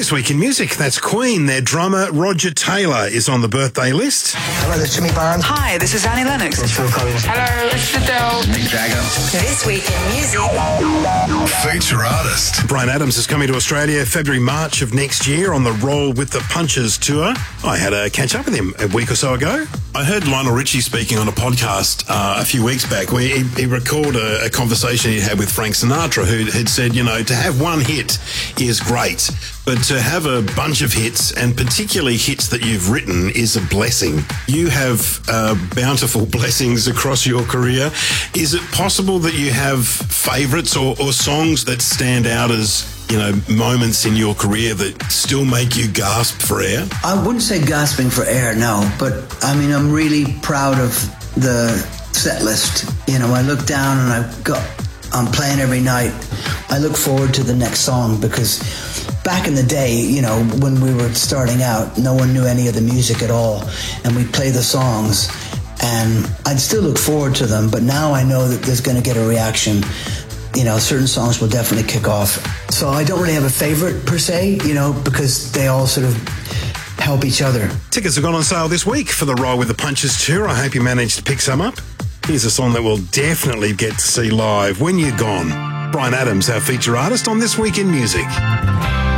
This week in music, that's Queen. Their drummer, Roger Taylor, is on the birthday list. Hello, this is Jimmy Barnes. Hi, this is Annie Lennox. Phil Collins. Hello, it's Adele. Mick Jagger. This week in music. Feature artist. Bryan Adams is coming to Australia February, March of next year on the Roll with the Punches tour. I had a catch up with him a week or so ago. I heard Lionel Richie speaking on a podcast a few weeks back where he recalled a conversation he had with Frank Sinatra, who had said, you know, to have one hit is great, but to have a bunch of hits, and particularly hits that you've written, is a blessing. You have bountiful blessings across your career. Is it possible that you have favourites or songs that stand out as, you know, moments in your career that still make you gasp for air? I wouldn't say gasping for air, no, but I mean, I'm really proud of the set list. You know, I look down and I'm playing every night. I look forward to the next song because back in the day, you know, when we were starting out, no one knew any of the music at all, and we'd play the songs and I'd still look forward to them, but now I know that there's going to get a reaction. You know, certain songs will definitely kick off. So I don't really have a favorite per se, you know, because they all sort of help each other. Tickets have gone on sale this week for the Roll with the Punches tour. I hope you managed to pick some up. Here's a song that we'll definitely get to see live, When You're Gone. Bryan Adams, our feature artist on This Week in Music.